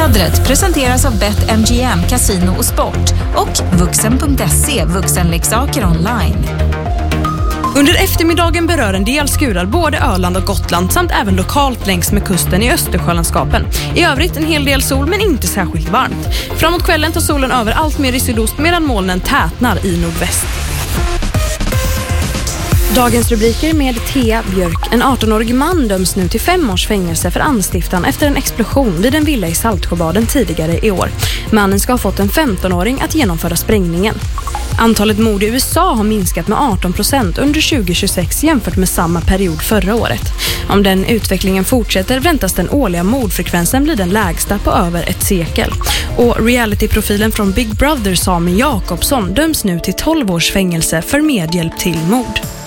Vädret presenteras av BetMGM, Casino och Sport och Vuxen.se, vuxenleksaker online. Under eftermiddagen berör en del skurar både Öland och Gotland samt även lokalt längs med kusten i Östersjölandskapen. I övrigt en hel del sol men inte särskilt varmt. Framåt kvällen tar solen över allt mer i sydost medan molnen tätnar i nordväst. Dagens rubriker med Thea Björk. En 18-årig man döms nu till 5 års fängelse för anstiftan efter en explosion vid en villa i Saltsjöbaden tidigare i år. Mannen ska ha fått en 15-åring att genomföra sprängningen. Antalet mord i USA har minskat med 18% under 2026 jämfört med samma period förra året. Om den utvecklingen fortsätter väntas den årliga mordfrekvensen bli den lägsta på över ett sekel. Och realityprofilen från Big Brother Sami Jakobsson döms nu till 12 års fängelse för medhjälp till mord.